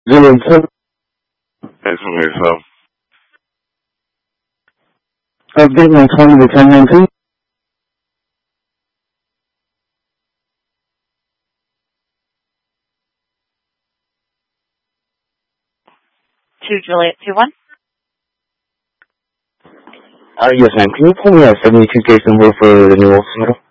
Julian, sir. Thanks for yourself. Update my 20 to 1019. To Juliet 21. Yes, ma'am. Can you pull me a 72 case number for the new Oldsmobile?